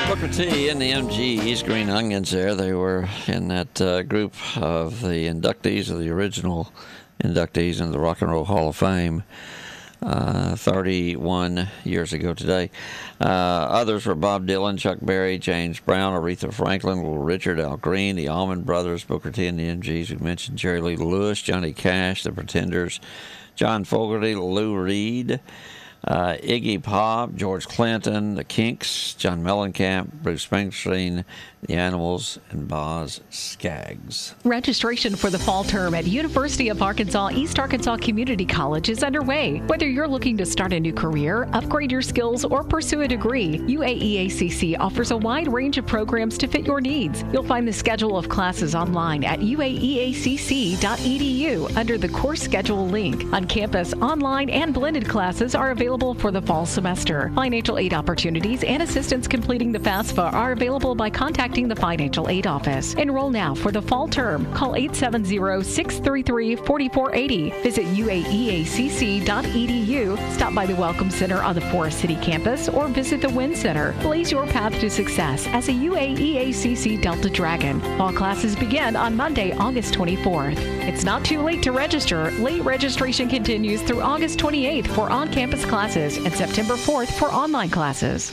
Booker T and the MGs, Green Onions there. They were in that group of the inductees, of the original inductees in the Rock and Roll Hall of Fame 31 years ago today. Others were Bob Dylan, Chuck Berry, James Brown, Aretha Franklin, Little Richard, Al Green, the Allman Brothers, Booker T and the MGs. We mentioned Jerry Lee Lewis, Johnny Cash, the Pretenders, John Fogerty, Lou Reed, Iggy Pop, George Clinton, the Kinks, John Mellencamp, Bruce Springsteen, the Animals, and Boz Scaggs. Registration for the fall term at University of Arkansas East Arkansas Community College is underway. Whether you're looking to start a new career, upgrade your skills, or pursue a degree, UAEACC offers a wide range of programs to fit your needs. You'll find the schedule of classes online at uaeacc.edu under the course schedule link. On campus, online and blended classes are available for the fall semester. Financial aid opportunities and assistance completing the FAFSA are available by contacting the Financial Aid Office. Enroll now for the fall term. Call 870-633-4480. Visit uaeacc.edu. Stop by the Welcome Center on the Forest City campus or visit the Wynn Center. Blaze your path to success as a UAEACC Delta Dragon. Fall classes begin on Monday, August 24th. It's not too late to register. Late registration continues through August 28th for on-campus classes and September 4th for online classes.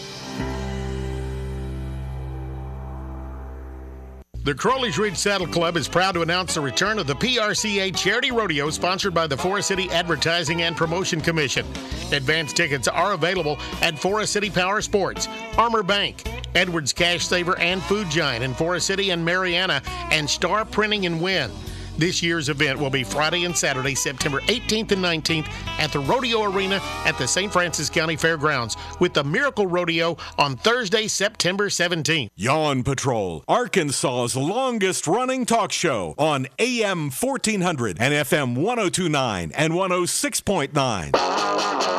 The Crowley's Ridge Saddle Club is proud to announce the return of the PRCA Charity Rodeo sponsored by the Forest City Advertising and Promotion Commission. Advance tickets are available at Forest City Power Sports, Armor Bank, Edwards Cash Saver and Food Giant in Forest City and Mariana, and Star Printing in Wynn. This year's event will be Friday and Saturday, September 18th and 19th at the Rodeo Arena at the St. Francis County Fairgrounds, with the Miracle Rodeo on Thursday, September 17th. Yawn Patrol, Arkansas's longest-running talk show on AM 1400 and FM 1029 and 106.9.